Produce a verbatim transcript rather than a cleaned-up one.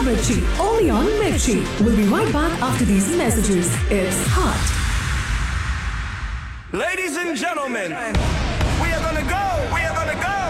Mirchi, only on Mirchi. We'll be right back after these messages. It's hot. Ladies and gentlemen, we are gonna go, we are gonna go.